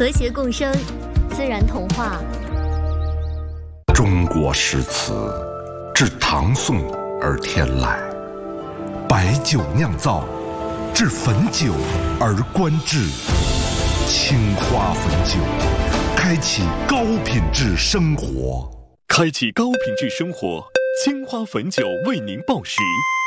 和谐共生，自然童话。 中国诗词自唐宋而天来，白酒酿造，至汾酒而观之。青花汾酒，开启高品质生活。 开启高品质生活，青花汾酒为您报时。